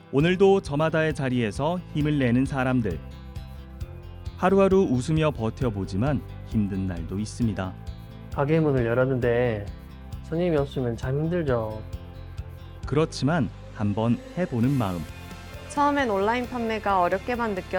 오늘도 저마다의 자리에서 힘을 내는 사람들. 하루하루 웃으며 버텨보지만 힘든 날도 있습니다. 가게 문을 열었는데 손님이 없으면 참 힘들죠. 그렇지만 한번 해보는 마음. 처음엔 온라인 판매가 어렵게만